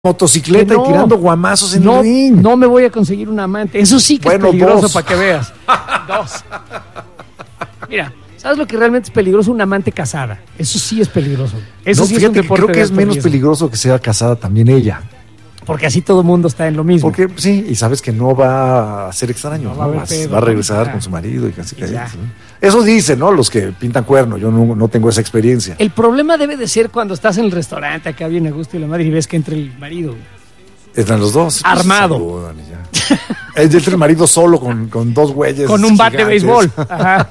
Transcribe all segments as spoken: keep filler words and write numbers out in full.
motocicleta no, y tirando guamazos en no, el ring. No me voy a conseguir un amante. Eso sí que bueno, es peligroso dos. Para que veas. Dos. Mira, ¿sabes lo que realmente es peligroso? Una amante casada. Eso sí es peligroso. Eso no, sí fíjate, es un deporte creo que es menos riesgo. Peligroso que sea casada también ella. Porque así todo el mundo está en lo mismo. Porque sí, y sabes que no va a ser extraño, no, ¿no? Va, a pedo, va a regresar ¿no? con su marido y casi que ¿no? Eso dicen, ¿no? Los que pintan cuerno, yo no, no tengo esa experiencia. El problema debe de ser cuando estás en el restaurante acá bien a gusto y la madre y ves que entra el marido. Están los dos. Armado. Pues, es entra el marido solo con, con dos güeyes. Con un bate de béisbol. Ajá.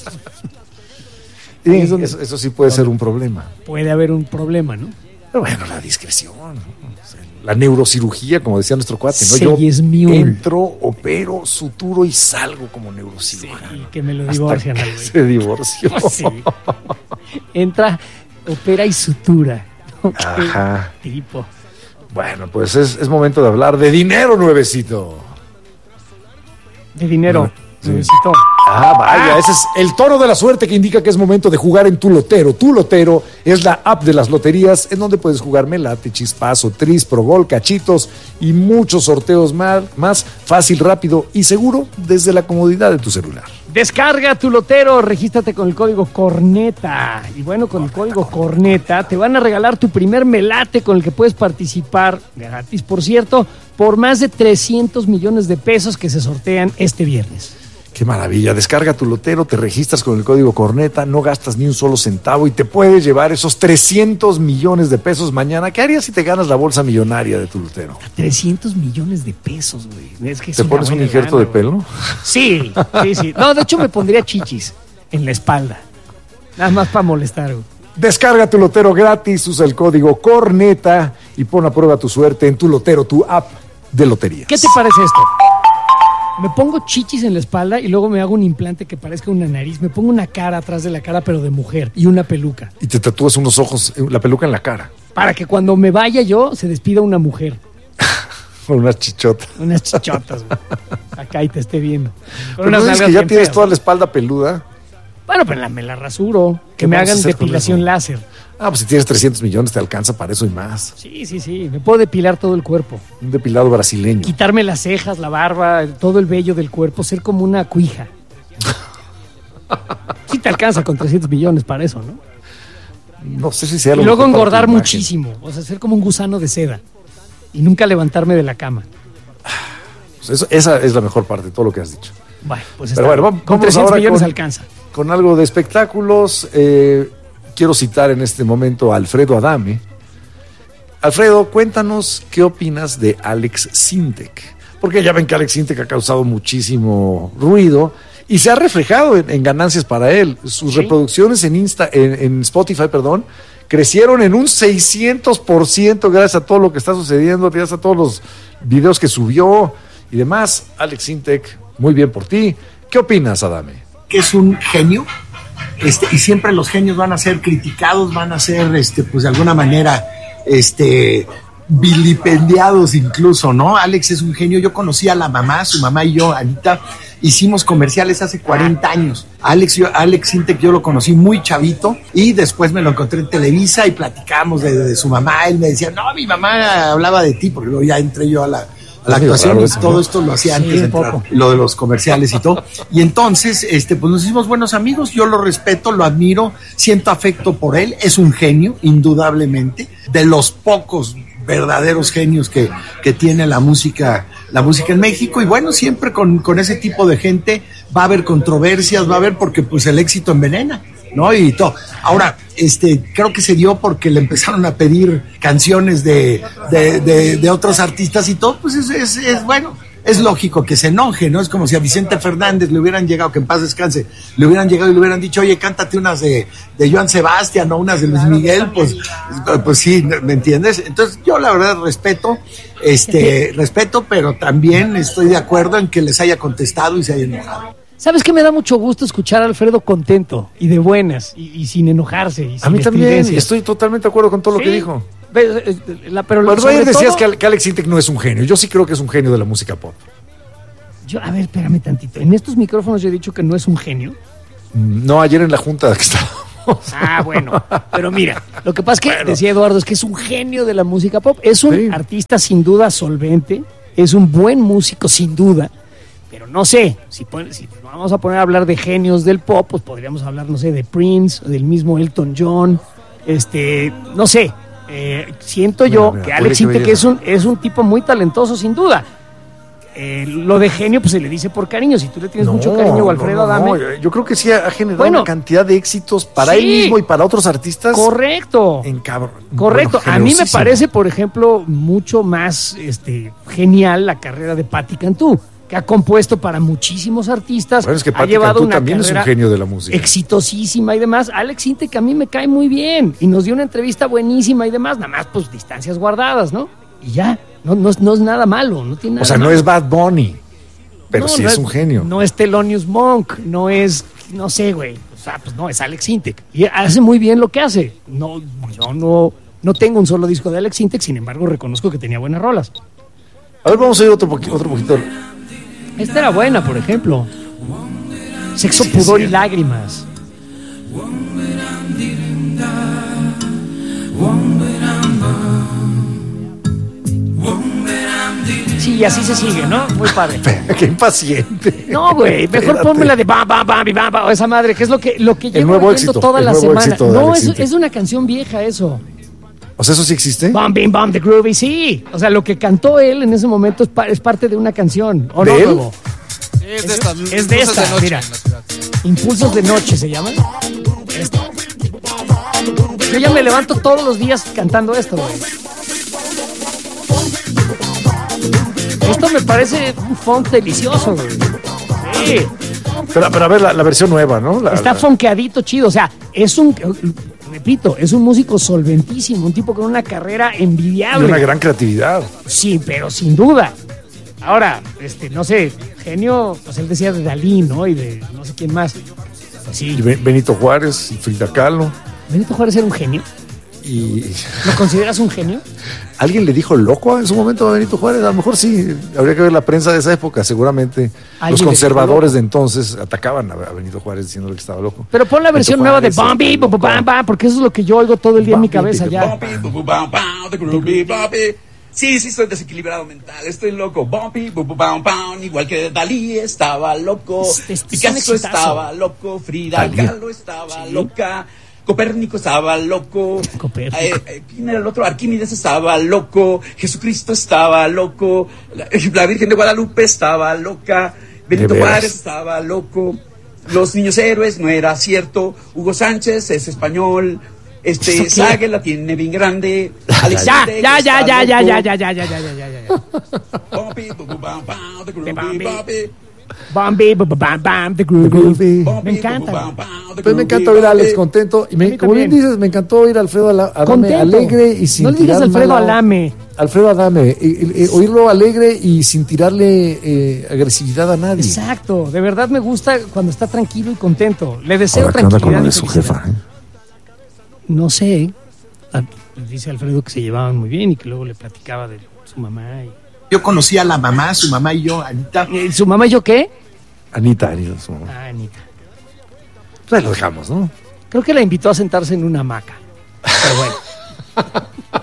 Y eso, eso, eso sí puede ser un problema. Puede haber un problema, ¿no? Pero bueno, la discreción, ¿no? La neurocirugía, como decía nuestro cuate, ¿no? Yo entro, opero, suturo y salgo como neurocirujano. Sí, que me lo divorcian al güey. Se divorció. Sí. Entra, opera y sutura. Ajá. Qué tipo. Bueno, pues es, es momento de hablar de dinero, nuevecito. De dinero, no, sí. nuevecito. Ah, vaya, ah. Ese es el tono de la suerte que indica que es momento de jugar en Tu Lotero. Tu Lotero es la app de las loterías en donde puedes jugar Melate, Chispazo, Tris, Pro Gol, Cachitos y muchos sorteos más, más fácil, rápido y seguro desde la comodidad de tu celular. Descarga Tu Lotero, regístrate con el código CORNETA. Y bueno, con el código CORNETA te van a regalar tu primer Melate con el que puedes participar, gratis por cierto, por más de trescientos millones de pesos que se sortean este viernes. Qué maravilla, descarga Tu Lotero, te registras con el código CORNETA, no gastas ni un solo centavo y te puedes llevar esos trescientos millones de pesos mañana. ¿Qué harías si te ganas la bolsa millonaria de Tu Lotero? trescientos millones de pesos, güey. Es que ¿Te pones un injerto gana, de pelo? Güey. Sí, sí, sí. No, de hecho me pondría chichis en la espalda. Nada más para molestar, güey. Descarga Tu Lotero gratis, usa el código CORNETA y pon a prueba tu suerte en Tu Lotero, tu app de loterías. ¿Qué te parece esto? Me pongo chichis en la espalda y luego me hago un implante que parezca una nariz. Me pongo una cara atrás de la cara, pero de mujer, y una peluca. Y te tatúas unos ojos, la peluca en la cara. Para que cuando me vaya yo, se despida una mujer. Con unas chichotas. Unas chichotas, güey. Acá y te esté viendo. Con pero unas no es que ya tienes feas, toda la espalda peluda. Bueno, pero la, me la rasuro. Que me hagan depilación láser. Ah, pues si tienes trescientos millones te alcanza para eso y más. Sí, sí, sí. Me puedo depilar todo el cuerpo. Un depilado brasileño. Quitarme las cejas, la barba, todo el vello del cuerpo, ser como una cuija. Sí te alcanza con trescientos millones para eso, ¿no? No sé si sea lo y luego engordar muchísimo. O sea, ser como un gusano de seda. Y nunca levantarme de la cama. Pues eso, esa es la mejor parte de todo lo que has dicho. Bueno, pues Pero está bueno, vamos, con trescientos millones con, alcanza. Con algo de espectáculos, eh, quiero citar en este momento a Alfredo Adame. Alfredo, cuéntanos qué opinas de Alex Sintek. Porque ya ven que Alex Sintek ha causado muchísimo ruido y se ha reflejado en, en ganancias para él. Sus ¿Sí? reproducciones en, Insta, en, en Spotify, perdón, crecieron en un seiscientos por ciento gracias a todo lo que está sucediendo, gracias a todos los videos que subió y demás. Alex Sintek, muy bien por ti. ¿Qué opinas, Adame? Que es un genio, este, y siempre los genios van a ser criticados, van a ser, este, pues de alguna manera, este, vilipendiados incluso, ¿no? Alex es un genio. Yo conocí a la mamá, su mamá y yo, Anita, hicimos comerciales hace cuarenta años. Alex, yo, Alex Sintek yo lo conocí muy chavito y después me lo encontré en Televisa y platicamos de, de su mamá. Él me decía, no, mi mamá hablaba de ti, porque luego ya entré yo a la... la actuación, claro, y todo esto lo hacía antes sí, de entrar, lo de los comerciales y todo. Y entonces, este, pues nos hicimos buenos amigos. Yo lo respeto, lo admiro, siento afecto por él. Es un genio, indudablemente, de los pocos verdaderos genios que, que tiene la música, la música en México. Y bueno, siempre con, con ese tipo de gente va a haber controversias, va a haber, porque pues el éxito envenena, ¿no? Y todo. Ahora, este, creo que se dio porque le empezaron a pedir canciones de, de, de, de otros artistas y todo, pues es, es, es bueno, es lógico que se enoje, ¿no? Es como si a Vicente Fernández le hubieran llegado, que en paz descanse, le hubieran llegado y le hubieran dicho, oye, cántate unas de, de Joan Sebastián o unas de Luis Miguel, pues, pues sí, ¿me entiendes? Entonces, yo la verdad respeto, este, respeto, pero también estoy de acuerdo en que les haya contestado y se haya enojado. ¿Sabes qué? Me da mucho gusto escuchar a Alfredo contento y de buenas y, y sin enojarse. Y sin a mí también, estoy totalmente de acuerdo con todo ¿Sí? lo que dijo. Pero, la, pero bueno, ayer decías todo... que Alex Sintek no es un genio. Yo sí creo que es un genio de la música pop. Yo, a ver, espérame tantito. En estos micrófonos yo he dicho que no es un genio. No, ayer en la junta que estábamos Ah, bueno. Pero mira, lo que pasa es que, Bueno. decía Eduardo, es que es un genio de la música pop. Es un Sí. artista sin duda solvente, es un buen músico sin duda, pero no sé, si, pon- si nos vamos a poner a hablar de genios del pop, pues podríamos hablar, no sé, de Prince, o del mismo Elton John, este, no sé. Eh, siento yo Mira, mira, que huele Alex que Intec belleza. es un, es un tipo muy talentoso sin duda. Eh, lo de genio pues se le dice por cariño. Si tú le tienes mucho cariño a Alfredo no, no, Adame, no. Yo creo que sí ha generado Bueno. una cantidad de éxitos para Sí. él mismo y para otros artistas. correcto. En cabrón. Correcto. Bueno, a mí me generosísimo. parece, por ejemplo, mucho más este, genial la carrera de Patti Cantú, que ha compuesto para muchísimos artistas. Bueno, es que ha Patti llevado Cantú una también es un carrera genio de la música. exitosísima y demás. Alex Intec a mí me cae muy bien y nos dio una entrevista buenísima y demás, nada más pues distancias guardadas, ¿no? Y ya, no, no, es- no es nada malo, no tiene nada O sea, no malo. es Bad Bunny, pero No, sí no es un genio. No es Thelonious Monk, no es, no sé, güey. O sea, pues no, es Alex Intec. Y hace muy bien lo que hace. No, yo no, no tengo un solo disco de Alex Intec, sin embargo reconozco que tenía buenas rolas. A ver, vamos a ir otro, poqui- otro poquito. Esta era buena, por ejemplo. Sexo, Sí, pudor sí. y lágrimas. Sí, y así se sigue, ¿no? Muy padre. Qué impaciente. No, güey, mejor Espérate. ponme la de bam, bam, bam, bam, bam, bam, esa madre, que es lo que, lo que llevo nuevo oyendo éxito, toda el la nuevo semana. éxito de No, Alex es, Intec. es una canción vieja eso. O sea, ¿eso sí existe? Bam, bim, bam, the groovy, sí. O sea, lo que cantó él en ese momento es, pa- es parte de una canción. ¿O ¿De no, él? Huevo? Es de esta. Es de esta, noche mira. en la ciudad. Impulsos de noche se llama. Esta. Yo ya me levanto todos los días cantando esto, güey. Esto me parece un funk delicioso, güey. Sí. Pero, pero a ver, la, la versión nueva, ¿no? La- Está la- fonqueadito chido. O sea, es un, repito, es un músico solventísimo, un tipo con una carrera y envidiable. una gran creatividad. Sí, pero sin duda. Ahora, este, no sé, genio, pues él decía de Dalí, ¿no? Y de no sé quién más. Pues Y sí, Be- Benito Juárez y Frida Kahlo. Benito Juárez era un genio. Y ¿Lo consideras un genio? alguien le dijo loco en su momento a Benito Juárez. A lo mejor sí, habría que ver la prensa de esa época. Seguramente ¿Alguien los le conservadores dijo de entonces atacaban a a Benito Juárez diciéndole que estaba loco. Pero pon la Benito versión nueva de Juárez, Bambi, está bam, loco. bam, bam, porque eso es lo que yo oigo todo el día en mi Bambi, cabeza bam, ya. Bumpy, bu- bu- bam, bam, the groovy, bumpy. Sí, sí, estoy desequilibrado mental, estoy loco. Bumpy, bu- bu- bam, bam, igual que Dalí estaba loco, Es- es un Picasso exitazo. estaba loco, Frida Dalí. Kahlo estaba loca, Copérnico estaba loco, Copérnico. eh, eh, ¿quién era el otro? Arquímedes estaba loco, Jesucristo estaba loco, la, la Virgen de Guadalupe estaba loca, Benito veras. Juárez estaba loco, los niños héroes no era cierto, Hugo Sánchez es español. ¿Eso Este, qué? Sague la tiene bien grande. Alex Ya, Intec ya, ya, está ya, ya, loco. ya, ya, ya, ya, ya, ya, ya, ya. Bumpy, bu- bu- bam, bam, the groovy, Bambi. bumpy. Bambi, bam, bam, bam, the groovy. groovy. Bumpy, Me bu- encanta. bu- bam, bam, the Pues me groovy, encanta oír a Alex bumpy. contento. Y A me, mí como bien también. dices, me encantó oír a Alfredo Ala- Adame Contento. alegre y sin No le digas tirar Alfredo mala- Alame. Alfredo Adame, eh, eh, oírlo alegre y sin tirarle eh, agresividad a nadie. Exacto, de verdad me gusta cuando está tranquilo y contento. Le deseo Ahora, ¿qué onda tranquilidad con lo y de su felicidad. jefa? eh? No sé. Ah, Dice Alfredo que se llevaban muy bien y que luego le platicaba de su mamá. Y... Yo conocí a la mamá, su mamá y yo, Anita. ¿Y ¿Su mamá y yo qué? Anita, Anita, su mamá. Ah, Anita. Pues ahí lo dejamos, ¿no? Creo que la invitó a sentarse en una hamaca. Pero bueno.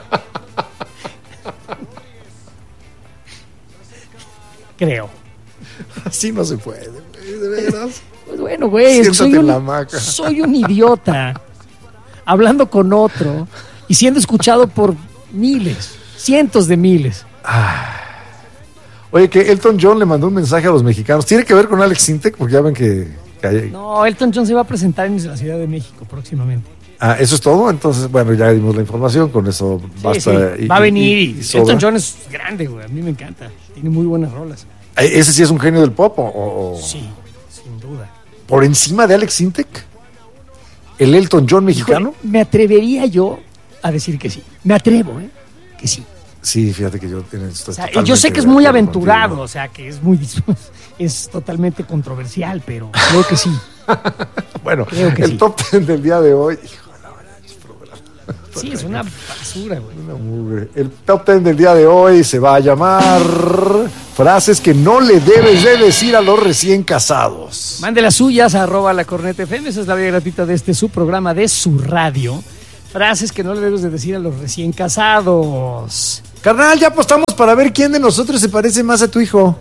Creo. Así no se puede, güey, de veras. Pues bueno, güey, es que Siéntate soy en un, la hamaca. soy un idiota. Hablando con otro y siendo escuchado por miles, cientos de miles. Oye, que Elton John le mandó un mensaje a los mexicanos. ¿Tiene que ver con Alex Intec? Porque ya ven que... que hay- No, Elton John se va a presentar en la Ciudad de México próximamente. Ah, ¿eso es todo? Entonces, bueno, ya dimos la información. Con eso Sí, basta. sí, y- va a y- venir. y- y Y sobra. Elton John es grande, güey. A mí me encanta. Tiene muy buenas rolas. Eh, ¿Ese sí es un genio del pop? O, o- o- Sí, sin duda. ¿Por encima de Alex Intec? ¿El Elton John mexicano? Híjole, me atrevería yo a decir que sí. Me atrevo, ¿eh? Que sí. Sí, fíjate que yo tiene esto. O sea, yo sé que es muy aventurado, o sea, que es muy es totalmente controversial, pero creo que sí. Bueno, creo que el sí. top ten del día de hoy. Hijo de la verdad, es programa. Sí, es una basura, güey. Una mugre. El top ten del día de hoy se va a llamar Frases que no le debes de decir a los recién casados. Mande las suyas a arroba la corneta F M. Esa es la vía gratuita de este su programa de su radio. Frases que no le debes de decir a los recién casados. Carnal, ya apostamos para ver quién de nosotros se parece más a tu hijo.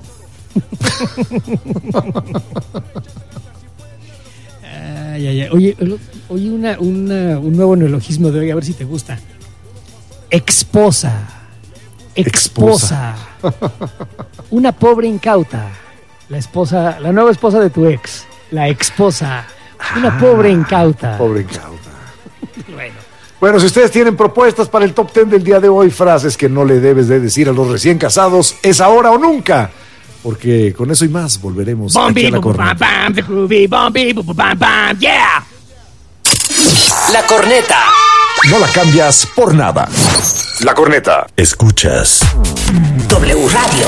Ay, ay, ay. Oye, oye una, una, un nuevo neologismo de hoy, a ver si te gusta. Exposa. Exposa. Una pobre incauta. La esposa, la nueva esposa de tu ex. La exposa. Una pobre incauta. Pobre incauta. Bueno. Bueno, si ustedes tienen propuestas para el top ten del día de hoy, frases que no le debes de decir a los recién casados, es ahora o nunca. Porque con eso y más volveremos Bombi, aquí a la corneta. bam, bam, the groovy, bombi, bam, bam, yeah. La corneta. No la cambias por nada. La corneta. Escuchas W Radio.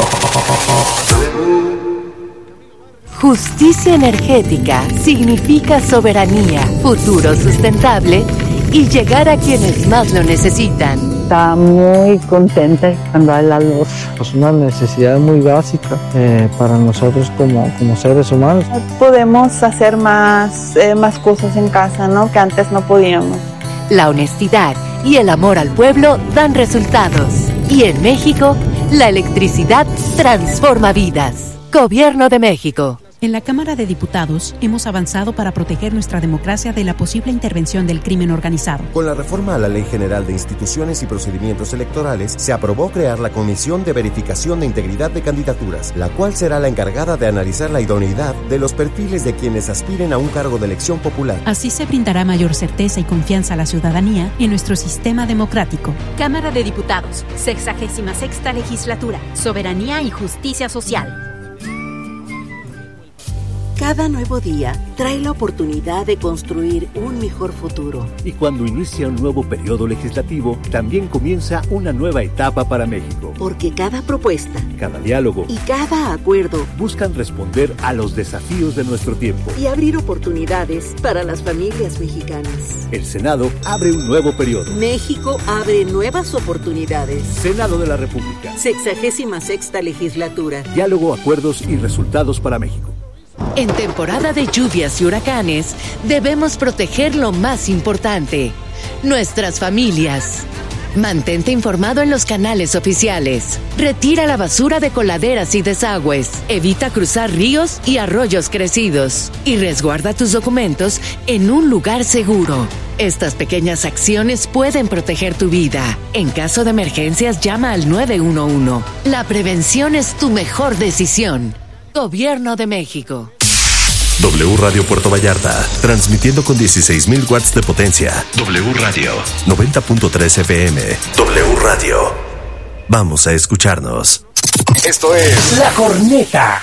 Justicia energética significa soberanía, futuro sustentable y llegar a quienes más lo necesitan. Está muy contenta cuando hay la luz. Es una necesidad muy básica eh, para nosotros como, como seres humanos. Podemos hacer más, eh, más cosas en casa, ¿no? Que antes no podíamos. La honestidad y el amor al pueblo dan resultados. Y en México, la electricidad transforma vidas. Gobierno de México. En la Cámara de Diputados hemos avanzado para proteger nuestra democracia de la posible intervención del crimen organizado. Con la reforma a la Ley General de Instituciones y Procedimientos Electorales, se aprobó crear la Comisión de Verificación de Integridad de Candidaturas, la cual será la encargada de analizar la idoneidad de los perfiles de quienes aspiren a un cargo de elección popular. Así se brindará mayor certeza y confianza a la ciudadanía en nuestro sistema democrático. Cámara de Diputados, sexagésima sexta legislatura, soberanía y justicia social. Cada nuevo día trae la oportunidad de construir un mejor futuro. Y cuando inicia un nuevo periodo legislativo, también comienza una nueva etapa para México. Porque cada propuesta, cada diálogo y cada acuerdo buscan responder a los desafíos de nuestro tiempo y abrir oportunidades para las familias mexicanas. El Senado abre un nuevo periodo. México abre nuevas oportunidades. Senado de la República. Sexagésima sexta legislatura. Diálogo, acuerdos y resultados para México. En temporada de lluvias y huracanes, debemos proteger lo más importante, nuestras familias. Mantente informado en los canales oficiales. Retira la basura de coladeras y desagües. Evita cruzar ríos y arroyos crecidos. Y resguarda tus documentos en un lugar seguro. Estas pequeñas acciones pueden proteger tu vida. En caso de emergencias, llama al nueve uno uno. La prevención es tu mejor decisión. Gobierno de México. W Radio Puerto Vallarta, transmitiendo con dieciséis mil watts de potencia. W Radio, noventa punto tres F M. W Radio. Vamos a escucharnos. Esto es La Corneta.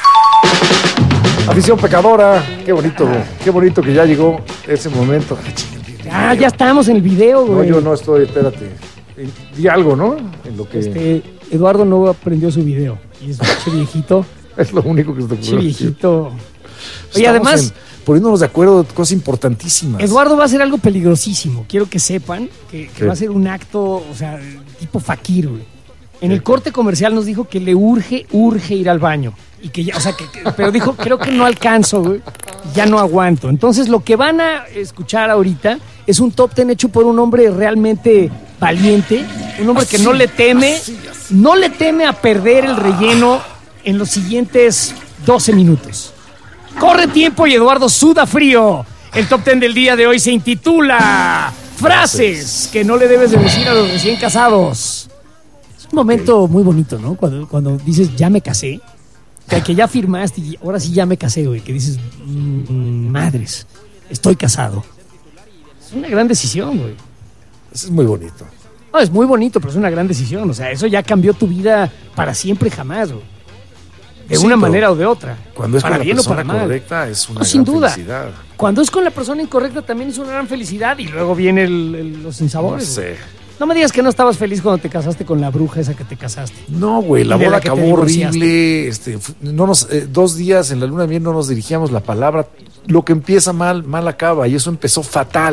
Afición pecadora. Qué bonito, qué bonito que ya llegó ese momento. Ah, ya estamos en el video, güey. No, yo no estoy, espérate. Di algo, ¿no? En lo que... Este, Eduardo no aprendió su video. Y es un viejito. Es lo único que se te ocurrió. Viejito. Oye, además, en, poniéndonos de acuerdo de cosas importantísimas. Eduardo va a hacer algo peligrosísimo. Quiero que sepan que, que va a ser un acto, o sea, tipo fakir, güey. En el corte comercial nos dijo que le urge, urge ir al baño. Y que ya, o sea, que, que, pero dijo, creo que no alcanzo, güey. Ya no aguanto. Entonces, lo que van a escuchar ahorita es un top ten hecho por un hombre realmente valiente. Un hombre así, que no le teme, así, así. no le teme a perder el relleno en los siguientes doce minutos. Corre tiempo y Eduardo suda frío. El top ten del día de hoy se intitula Frases que no le debes de decir a los recién casados. Es un momento muy bonito, ¿no? Cuando, cuando dices, ya me casé. Que, que ya firmaste y ahora sí ya me casé, güey. Que dices, mmm, madres, estoy casado. Es una gran decisión, güey. Eso es muy bonito. No, es muy bonito, pero es una gran decisión. O sea, eso ya cambió tu vida para siempre jamás, güey. De sí, una manera o de otra. Cuando es para con la persona correcta es una no, gran sin duda. felicidad. Cuando es con la persona incorrecta también es una gran felicidad y luego vienen el, el, los sinsabores. No sé. No me digas que no estabas feliz cuando te casaste con la bruja esa que te casaste. No, güey, la boda acabó horrible. Este, no nos, eh, dos días en la luna de miel no nos dirigíamos la palabra. Lo que empieza mal, mal acaba y eso empezó fatal.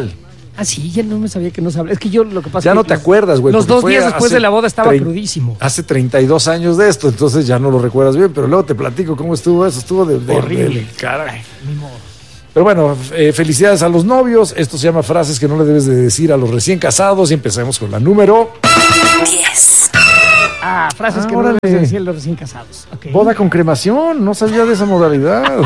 Ah, sí, ya no me sabía que no sabía. Es que yo lo que pasa Ya es no que te los- acuerdas, güey. Los porque dos fue días después hace de la boda estaba trein- crudísimo. Hace treinta y dos años de esto, entonces ya no lo recuerdas bien, pero luego te platico cómo estuvo eso. Estuvo de, de Horrible. de- caray. Ni modo. Pero bueno, eh, felicidades a los novios. Esto se llama frases que no le debes de decir a los recién casados. Y empecemos con la número diez. Ah, frases Ah, que no órale. debes de decir a los recién casados. Ok. boda con cremación. No sabía de esa modalidad.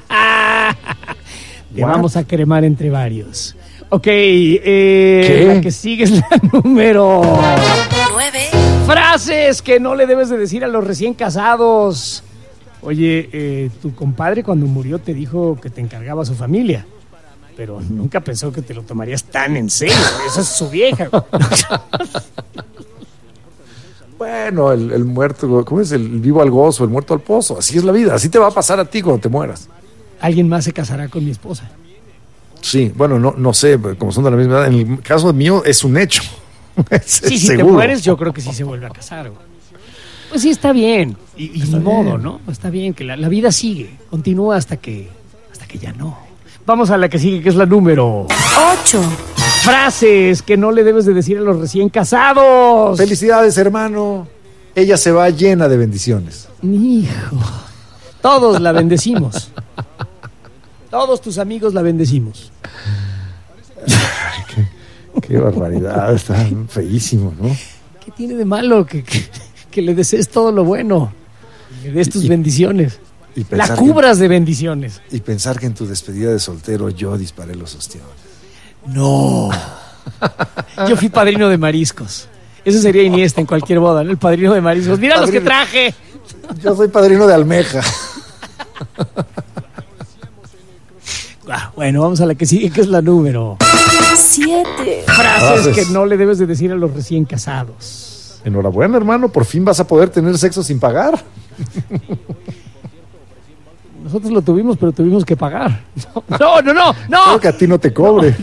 Te What? vamos a cremar entre varios. Ok, eh, ¿Qué? la que sigue es la número nueve. Frases que no le debes de decir a los recién casados. Oye, eh, tu compadre cuando murió te dijo que te encargaba a su familia, pero nunca pensó que te lo tomarías tan en serio. Esa es su vieja. Bueno, el, el muerto, ¿cómo es? El vivo al gozo, el muerto al pozo. Así es la vida. Así te va a pasar a ti cuando te mueras. Alguien más se casará con mi esposa. Sí, bueno, no, no sé, como son de la misma edad. En el caso mío es un hecho. Es Sí, si te seguro. mueres, yo creo que sí se vuelve a casar. Güey. Pues sí, está bien. Y, y ni modo, ¿no? Está bien, que la, la vida sigue. Continúa hasta que, hasta que ya no. Vamos a la que sigue, que es la número ocho. Frases que no le debes de decir a los recién casados. Felicidades, hermano. Ella se va llena de bendiciones. Hijo. Todos la bendecimos. Todos tus amigos la bendecimos. Qué barbaridad, está feísimo, ¿no? ¿Qué tiene de malo que, que, que le desees todo lo bueno? Y le des tus Y- bendiciones. Y La pensar, cubras de bendiciones. que, y pensar que en tu despedida de soltero yo disparé los ostiones. No. Yo fui padrino de mariscos. Eso sería Iniesta en cualquier boda, ¿no? El padrino de mariscos. Mira los que Padrino. traje. Yo soy padrino de almeja. Ah, bueno, vamos a la que sigue, que es la número. siete. Frases Frases. que no le debes de decir a los recién casados. Enhorabuena, hermano, por fin vas a poder tener sexo sin pagar. Nosotros lo tuvimos, pero tuvimos que pagar. No, no, no, no. Creo que a ti no te cobre.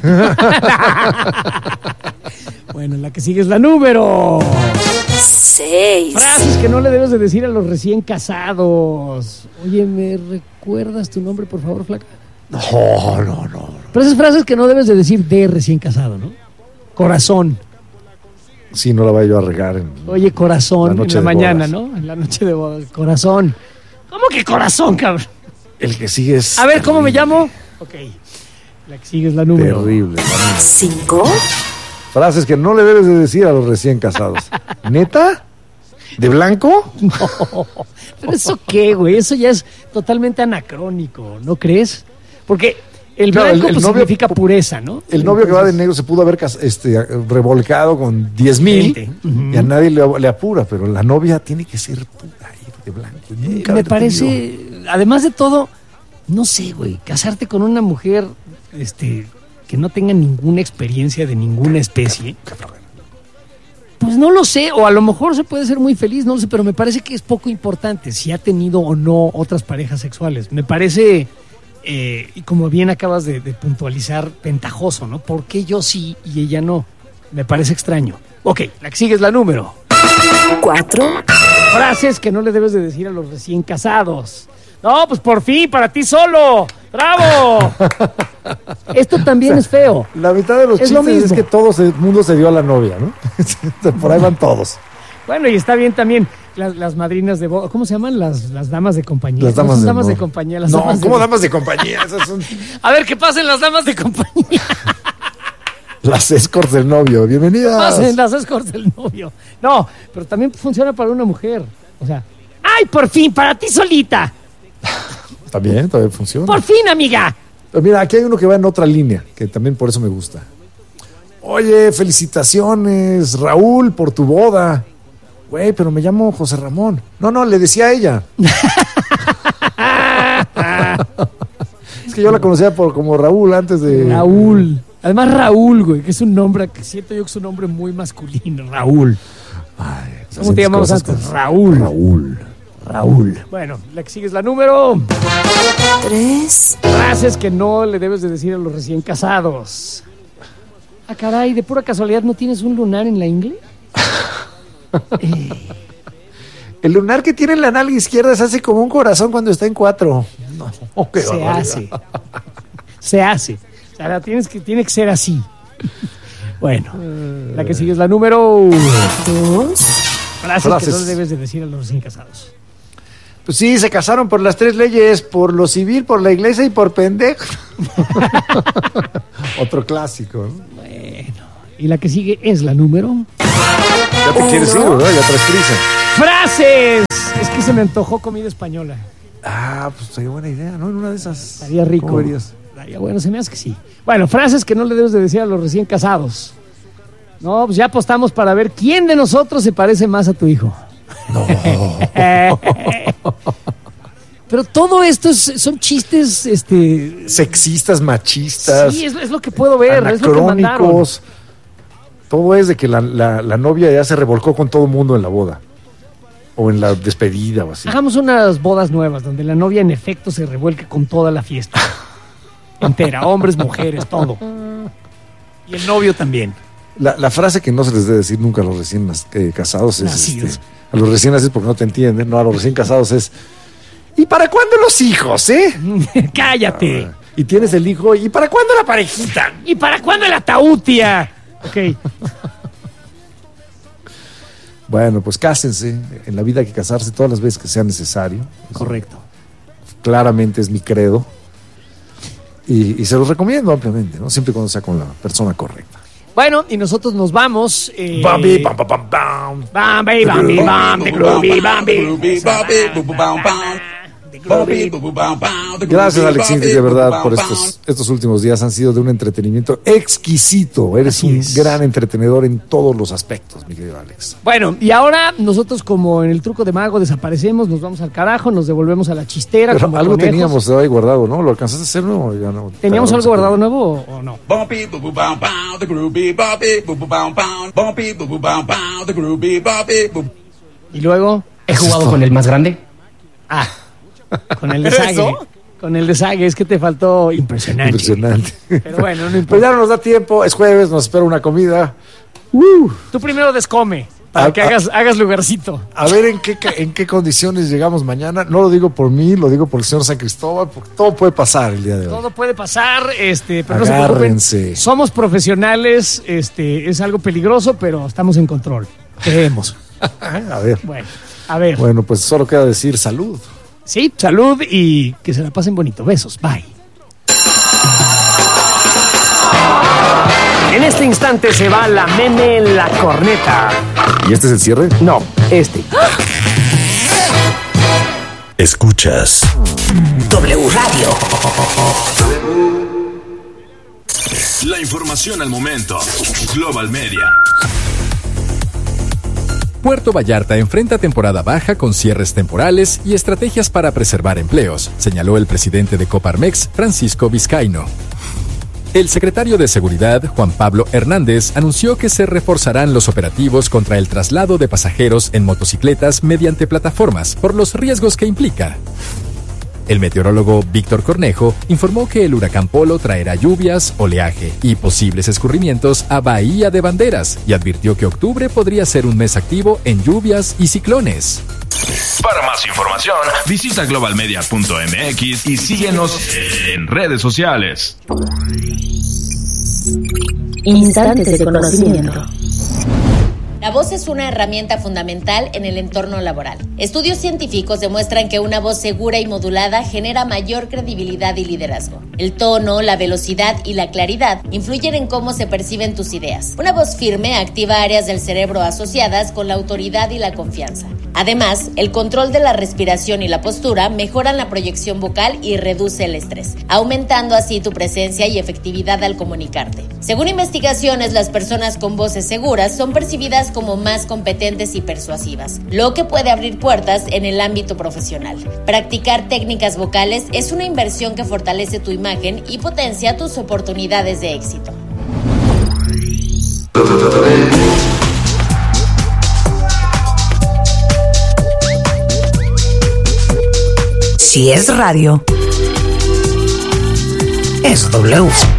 Bueno, la que sigue es la número seis. Frases que no le debes de decir a los recién casados. Oye, ¿me recuerdas tu nombre, por favor, flaca? No, no, no. Pero esas frases que no debes de decir de recién casado, ¿no? Corazón. Sí, no la vaya yo a regar. En... Oye, corazón, La noche en la de mañana, bodas. ¿no? En la noche de bodas. Corazón. ¿Cómo que corazón, cabrón? El que sigue es. A ver, ¿cómo me terrible. llamo? Ok. La que sigue es la número. Terrible. cinco. Frases que no le debes de decir a los recién casados. ¿Neta? ¿De blanco? No. Pero eso qué, güey. Eso ya es totalmente anacrónico, ¿no crees? Porque el Claro, blanco el- el pues, novio- significa pureza, ¿no? El novio que va de Entonces, negro se pudo haber cas- este, revolcado con diez mil veinte. Ujú. y a nadie le, le apura, pero la novia tiene que ser pura y de blanco. Y nunca me haber parece, tenido- además de todo, no sé, güey, casarte con una mujer este, que no tenga ninguna experiencia de ninguna especie. Pues no lo sé, o a lo mejor se puede ser muy feliz, no lo sé, pero me parece que es poco importante si ha tenido o no otras parejas sexuales. Me parece, eh, y como bien acabas de, de puntualizar, ventajoso, ¿no? ¿Por qué yo sí y ella no? Me parece extraño. Ok, la que sigue es la número. cuatro. Frases que no le debes de decir a los recién casados. No, pues por fin, para ti solo. ¡Bravo! Esto también es feo. La mitad de los Es lo chistes es mismo. que todo el mundo se dio a la novia, ¿no? Por ahí van todos. Bueno, y está bien también las, las madrinas de boda. ¿Cómo se llaman? Las, las damas de compañía. Las damas No son de damas de boda. compañía. Las No, damas ¿cómo de... damas de compañía? Esas son A ver, ¿qué pasen las damas de compañía? las escorts del novio. Bienvenidas. Pasen las escorts del novio. No, pero también funciona para una mujer. O sea, ¡ay, por fin, para ti solita! También, todavía funciona. ¡Por fin, amiga! Pero mira, aquí hay uno que va en otra línea, que también por eso me gusta. Oye, felicitaciones, Raúl, por tu boda. Güey, pero me llamo José Ramón. No, no, le decía a ella. Es que yo la conocía por como Raúl antes de... Raúl. Además, Raúl, güey, que es un nombre que siento yo que es un nombre muy masculino. Raúl. Ay, ¿Cómo te llamamos cosas antes? con- Raúl. Raúl. Raúl. Bueno, la que sigue es la número tres. Frases que no le debes de decir a los recién casados. Ah, caray, de pura casualidad, ¿no tienes un lunar en la ingle? Eh, El lunar que tiene en la nalga izquierda se hace como un corazón cuando está en cuatro. No, qué se barbaridad. hace. Se hace. O sea, la tienes que, tiene que ser así. Bueno, la que sigue es la número dos. Frases, Frases que no debes de decir a los recién casados. Pues sí, se casaron por las tres leyes, por lo civil, por la iglesia y por pendejo. Otro clásico, ¿no? Bueno, y la que sigue es la número... Ya te quieres ir, ¿verdad? Ya traes prisa. ¡Frases! Es que se me antojó comida española. Ah, pues sería buena idea, ¿no? En una de esas. Estaría rico. ¿Cómo verías? Estaría bueno, se me hace que sí. Bueno, frases que no le debes de decir a los recién casados. No, pues ya apostamos para ver quién de nosotros se parece más a tu hijo. No. Pero todo esto es, son chistes, este... sexistas, machistas. Sí, es, es lo que puedo ver, es lo que mandaron. Anacrónicos. Todo es de que la, la, la novia ya se revolcó con todo el mundo en la boda. O en la despedida o así. Hagamos unas bodas nuevas donde la novia en efecto se revuelque con toda la fiesta. Entera, hombres, mujeres, todo. Y el novio también. La, la frase que no se les debe decir nunca a los recién eh, casados es... Este, a los recién nacidos porque no te entienden, no, a los recién casados es... ¿Y para cuándo los hijos, eh? ¡Cállate! Ah, y tienes el hijo, ¿y para cuándo la parejita? ¿Y para cuándo el ataúd, tía? Ok. Bueno, pues cásense. En la vida hay que casarse todas las veces que sea necesario. Correcto. Eso, claramente es mi credo. Y, y se los recomiendo ampliamente, ¿no? Siempre y cuando sea con la persona correcta. Bueno, y nosotros nos vamos. Eh... Bambi, bam, bam, bam, bam. Bambi, bambi, bambi, groovy, bambi. Gracias, Alex Intec, de verdad, por estos, estos últimos días. Han sido de un entretenimiento exquisito. Eres Así un es. gran entretenedor en todos los aspectos, mi querido Alex. Bueno, y ahora nosotros, como en el truco de mago, desaparecemos, nos vamos al carajo, nos devolvemos a la chistera. Pero como algo conejos. teníamos ahí guardado, ¿no? ¿Lo alcanzaste a hacer nuevo? Ya no. ¿Teníamos algo guardado nuevo o no? Y luego... ¿He jugado con el más grande? Ah... Con el desague. Con el desague, es que te faltó impresionante. Impresionante. Pero bueno, no importa. Pues ya no nos da tiempo, es jueves, nos espera una comida. Uh, Tú primero descome, para a, que a, hagas, hagas lugarcito. A ver en qué, en qué condiciones llegamos mañana. No lo digo por mí, lo digo por el señor San Cristóbal, porque todo puede pasar el día de hoy. Todo puede pasar, este, pero Agárrense. no se preocupen. Somos profesionales, este, es algo peligroso, pero estamos en control. Creemos. A ver. Bueno, a ver. Bueno, pues solo queda decir salud. Sí, salud y que se la pasen bonito. Besos, bye. En este instante se va la meme en la corneta. ¿Y este es el cierre? No, este. Escuchas W Radio. La información al momento. Global Media. Puerto Vallarta enfrenta temporada baja con cierres temporales y estrategias para preservar empleos, señaló el presidente de Coparmex, Francisco Vizcaíno. El secretario de Seguridad, Juan Pablo Hernández, anunció que se reforzarán los operativos contra el traslado de pasajeros en motocicletas mediante plataformas, por los riesgos que implica. El meteorólogo Víctor Cornejo informó que el huracán Polo traerá lluvias, oleaje y posibles escurrimientos a Bahía de Banderas y advirtió que octubre podría ser un mes activo en lluvias y ciclones. Para más información, visita global media punto m x y síguenos en redes sociales. Instantes de conocimiento. La voz es una herramienta fundamental en el entorno laboral. Estudios científicos demuestran que una voz segura y modulada genera mayor credibilidad y liderazgo. El tono, la velocidad y la claridad influyen en cómo se perciben tus ideas. Una voz firme activa áreas del cerebro asociadas con la autoridad y la confianza. Además, el control de la respiración y la postura mejoran la proyección vocal y reduce el estrés, aumentando así tu presencia y efectividad al comunicarte. Según investigaciones, las personas con voces seguras son percibidas como más competentes y persuasivas, lo que puede abrir puertas en el ámbito profesional. Practicar técnicas vocales es una inversión que fortalece tu imagen y potencia tus oportunidades de éxito. Si es radio, es W.